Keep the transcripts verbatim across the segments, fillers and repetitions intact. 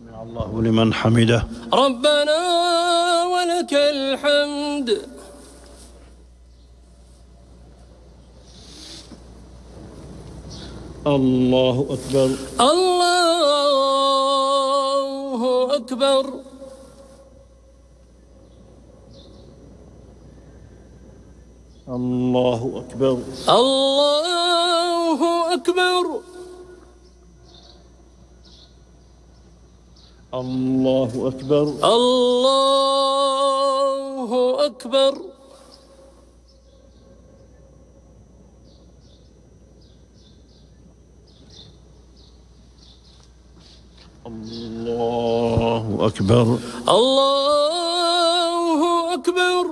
سمع الله لمن حمده. ربنا ولك الحمد. الله أكبر. الله أكبر. الله أكبر. الله أكبر. الله أكبر. الله أكبر. الله أكبر. الله أكبر.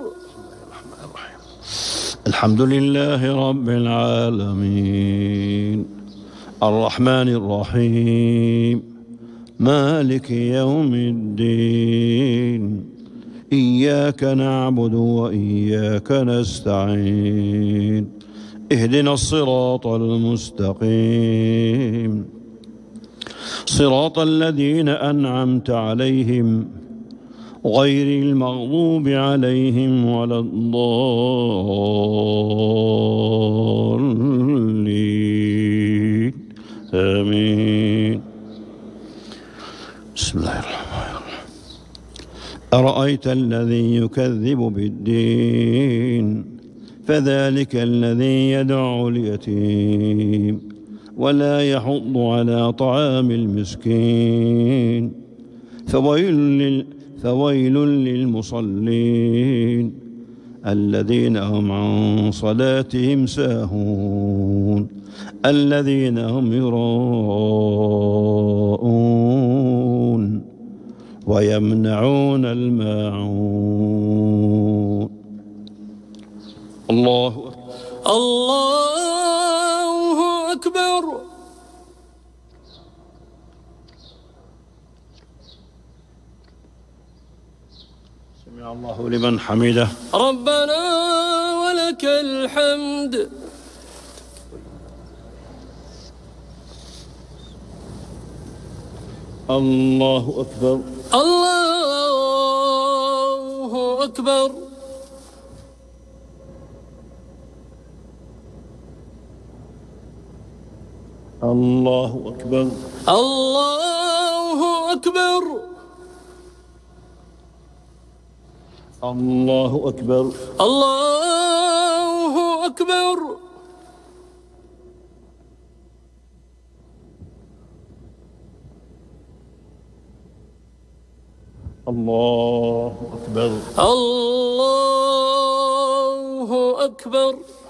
الحمد لله رب العالمين الرحمن الرحيم مالك يوم الدين إياك نعبد وإياك نستعين اهدنا الصراط المستقيم صراط الذين أنعمت عليهم غير المغضوب عليهم ولا الضالين آمين. بسم الله الرحمن الرحيم. أرأيت الذي يكذب بالدين فذلك الذي يدع اليتيم ولا يحض على طعام المسكين فويل لل فويل للمصلين الذين هم عن صلاتهم ساهون الذين هم يراءون ويمنعون الماعون. الله أكبر. الله أكبر. سمع الله لمن حمده. ربنا ولك الحمد. الله أكبر. الله أكبر. الله أكبر. الله أكبر. الله أكبر. الله أكبر. الله أكبر. الله أكبر.